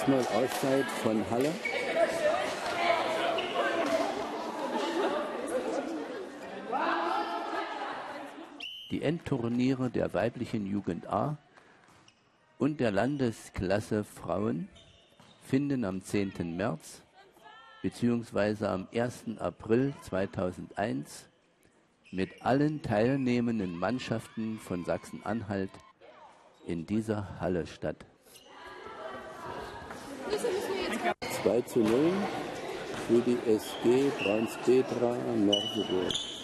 Erstmal Auszeit von Halle. Die Endturniere der weiblichen Jugend A und der Landesklasse Frauen finden am 10. März bzw. am 1. April 2001 mit allen teilnehmenden Mannschaften von Sachsen-Anhalt in dieser Halle statt. 2:0 für die SG Brauns-Petra Merseburg.